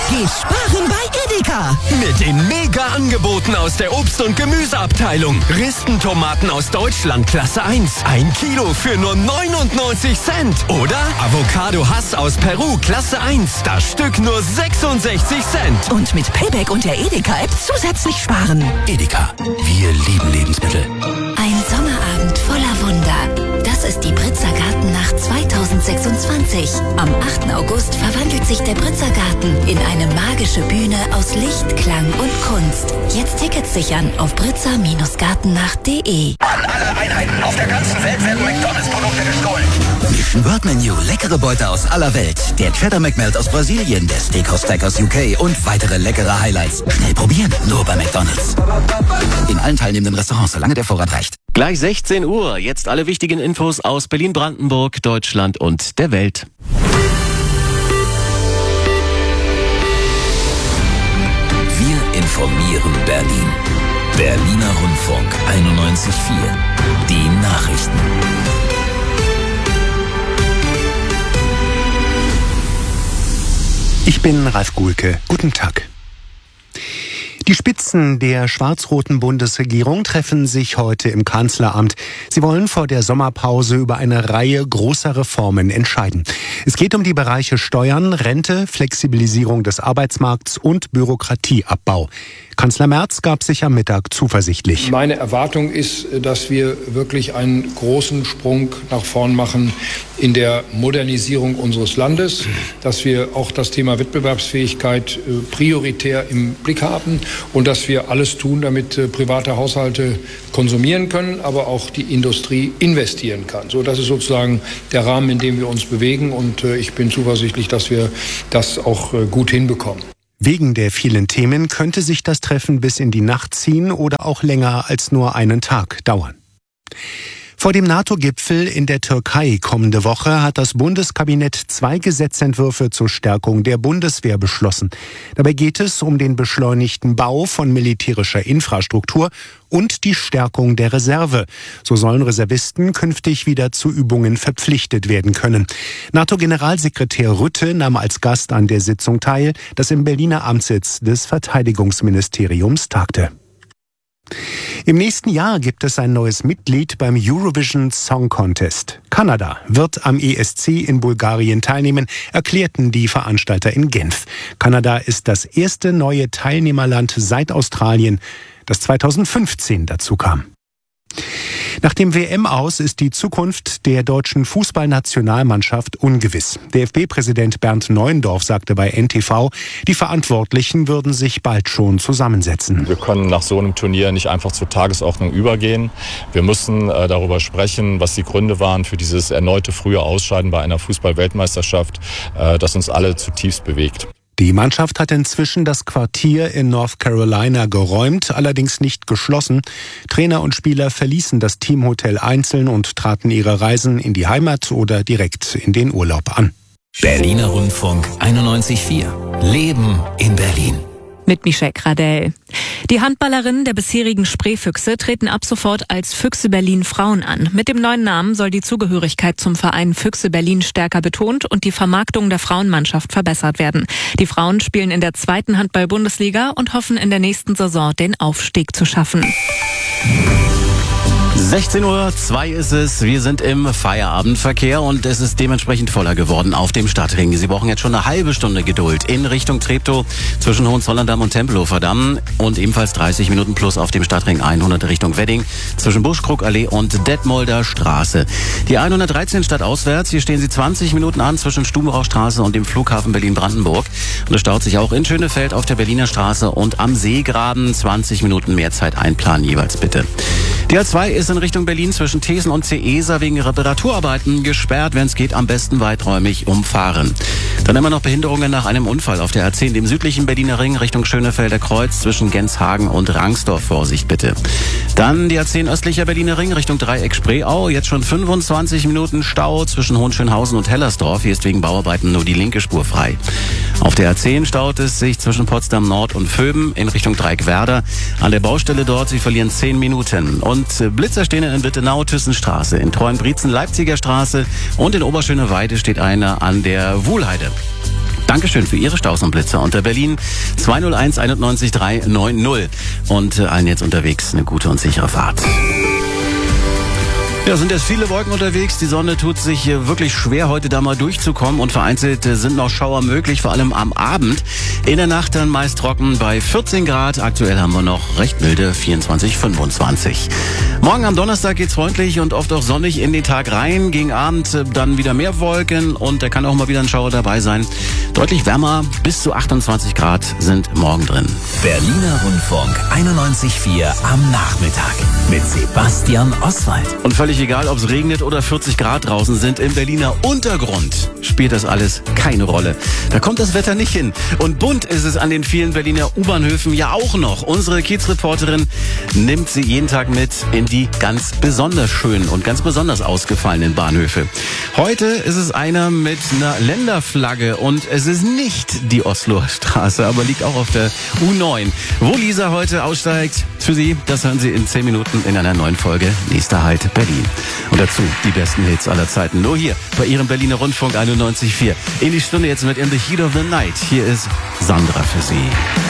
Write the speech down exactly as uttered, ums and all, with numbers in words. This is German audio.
geht sparen bei Edeka. Mit den Mega-Angeboten aus der Obst- und Gemüseabteilung. Ristentomaten aus Deutschland Klasse eins. Ein Kilo für nur neunundneunzig Cent. Oder Avocado Hass aus Peru Klasse eins. Das Stück nur sechsundsechzig Cent. Und mit Payback und der Edeka-App zusätzlich sparen. Edeka, wir lieben Lebensmittel. Ein Sommerabend voller Wunder. Das ist die Britzer Gartennacht zweitausendsechsundzwanzig. Am achten August verwandelt sich der Britzer Garten in eine magische Bühne aus Licht, Klang und Kunst. Jetzt Tickets sichern auf britzer Gartennacht punkt de. An alle Einheiten auf der ganzen Welt werden McDonalds-Produkte gestohlen. Mission World Menu, leckere Beute aus aller Welt. Der Cheddar McMelt aus Brasilien, der Steakhouse Stack aus U K und weitere leckere Highlights. Schnell probieren, nur bei McDonalds. In allen teilnehmenden Restaurants, solange der Vorrat reicht. Gleich sechzehn Uhr, jetzt alle wichtigen Infos aus Berlin, Brandenburg, Deutschland und der Welt. Wir informieren Berlin. Berliner Rundfunk einundneunzig Komma vier. Die Nachrichten. Ich bin Ralf Guhlke. Guten Tag. Die Spitzen der schwarz-roten Bundesregierung treffen sich heute im Kanzleramt. Sie wollen vor der Sommerpause über eine Reihe großer Reformen entscheiden. Es geht um die Bereiche Steuern, Rente, Flexibilisierung des Arbeitsmarkts und Bürokratieabbau. Kanzler Merz gab sich am Mittag zuversichtlich. Meine Erwartung ist, dass wir wirklich einen großen Sprung nach vorn machen in der Modernisierung unseres Landes, dass wir auch das Thema Wettbewerbsfähigkeit prioritär im Blick haben und dass wir alles tun, damit private Haushalte konsumieren können, aber auch die Industrie investieren kann. So, das ist sozusagen der Rahmen, in dem wir uns bewegen, und ich bin zuversichtlich, dass wir das auch gut hinbekommen. Wegen der vielen Themen könnte sich das Treffen bis in die Nacht ziehen oder auch länger als nur einen Tag dauern. Vor dem NATO-Gipfel in der Türkei kommende Woche hat das Bundeskabinett zwei Gesetzentwürfe zur Stärkung der Bundeswehr beschlossen. Dabei geht es um den beschleunigten Bau von militärischer Infrastruktur und die Stärkung der Reserve. So sollen Reservisten künftig wieder zu Übungen verpflichtet werden können. NATO-Generalsekretär Rutte nahm als Gast an der Sitzung teil, das im Berliner Amtssitz des Verteidigungsministeriums tagte. Im nächsten Jahr gibt es ein neues Mitglied beim Eurovision Song Contest. Kanada wird am E S C in Bulgarien teilnehmen, erklärten die Veranstalter in Genf. Kanada ist das erste neue Teilnehmerland seit Australien, das zweitausendfünfzehn dazu kam. Nach dem W M-Aus ist die Zukunft der deutschen Fußballnationalmannschaft ungewiss. Der D F B-Präsident Bernd Neuendorf sagte bei N T V, die Verantwortlichen würden sich bald schon zusammensetzen. Wir können nach so einem Turnier nicht einfach zur Tagesordnung übergehen. Wir müssen äh, darüber sprechen, was die Gründe waren für dieses erneute frühe Ausscheiden bei einer Fußball-Weltmeisterschaft, äh, das uns alle zutiefst bewegt. Die Mannschaft hat inzwischen das Quartier in North Carolina geräumt, allerdings nicht geschlossen. Trainer und Spieler verließen das Teamhotel einzeln und traten ihre Reisen in die Heimat oder direkt in den Urlaub an. Berliner Rundfunk einundneunzig Komma vier. Leben in Berlin. Mit Michelle Gradell. Die Handballerinnen der bisherigen Spreefüchse treten ab sofort als Füchse Berlin Frauen an. Mit dem neuen Namen soll die Zugehörigkeit zum Verein Füchse Berlin stärker betont und die Vermarktung der Frauenmannschaft verbessert werden. Die Frauen spielen in der zweiten Handball-Bundesliga und hoffen in der nächsten Saison den Aufstieg zu schaffen. sechzehn Uhr zwei ist es. Wir sind im Feierabendverkehr und es ist dementsprechend voller geworden auf dem Stadtring. Sie brauchen jetzt schon eine halbe Stunde Geduld in Richtung Treptow zwischen Hohenzollern-Damm und Tempelhofer Damm und ebenfalls dreißig Minuten plus auf dem Stadtring hundert Richtung Wedding zwischen Buschkrug-Allee und Detmolder Straße. Die hundertdreizehn stadtauswärts, hier stehen Sie zwanzig Minuten an zwischen Stubenrauchstraße und dem Flughafen Berlin-Brandenburg. Und es staut sich auch in Schönefeld auf der Berliner Straße und am Seegraben. zwanzig Minuten mehr Zeit einplanen jeweils bitte. Die A zwei ist in Richtung Berlin zwischen Thesen und Ceesa wegen Reparaturarbeiten gesperrt. Wenn es geht, am besten weiträumig umfahren. Dann immer noch Behinderungen nach einem Unfall auf der A zehn, dem südlichen Berliner Ring Richtung Schönefelder Kreuz zwischen Genshagen und Rangsdorf. Vorsicht bitte. Dann die A zehn östlicher Berliner Ring Richtung Dreieck Spreeau. Jetzt schon fünfundzwanzig Minuten Stau zwischen Hohenschönhausen und Hellersdorf. Hier ist wegen Bauarbeiten nur die linke Spur frei. Auf der A zehn staut es sich zwischen Potsdam Nord und Vöben in Richtung Dreieckwerder. An der Baustelle dort, Sie verlieren zehn Minuten. Und Blitzer stehen in Wittenau, Thyssenstraße, in Treuenbrietzen, Leipziger Straße und in Oberschöneweide steht einer an der Wuhlheide. Dankeschön für Ihre Staus und Blitzer unter Berlin zwei null eins einundneunzig drei neun null. Und allen jetzt unterwegs eine gute und sichere Fahrt. Ja, sind jetzt viele Wolken unterwegs. Die Sonne tut sich wirklich schwer, heute da mal durchzukommen. Und vereinzelt sind noch Schauer möglich, vor allem am Abend. In der Nacht dann meist trocken bei vierzehn Grad. Aktuell haben wir noch recht milde vierundzwanzig, fünfundzwanzig. Morgen am Donnerstag geht's freundlich und oft auch sonnig in den Tag rein. Gegen Abend dann wieder mehr Wolken und da kann auch mal wieder ein Schauer dabei sein. Deutlich wärmer, bis zu achtundzwanzig Grad sind morgen drin. Berliner Rundfunk einundneunzig Komma vier am Nachmittag mit Sebastian Oswald. Und völlig egal, ob es regnet oder vierzig Grad draußen sind, im Berliner Untergrund spielt das alles keine Rolle. Da kommt das Wetter nicht hin. Und bunt ist es an den vielen Berliner U-Bahnhöfen ja auch noch. Unsere Kiezreporterin nimmt sie jeden Tag mit in die ganz besonders schönen und ganz besonders ausgefallenen Bahnhöfe. Heute ist es einer mit einer Länderflagge und es ist nicht die Osloer Straße, aber liegt auch auf der U neun. Wo Lisa heute aussteigt, für Sie, das hören Sie in zehn Minuten in einer neuen Folge Nächster Halt Berlin. Und dazu die besten Hits aller Zeiten. Nur hier bei Ihrem Berliner Rundfunk einundneunzig Komma vier. In die Stunde jetzt mit In the Heat of the Night. Hier ist Sandra für Sie.